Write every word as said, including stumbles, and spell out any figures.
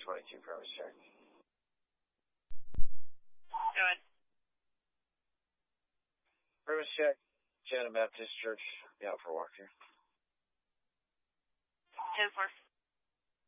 twenty-two, premise check. Go ahead. Premise check. Shannon Baptist Church. Be out for a walk here. ten four.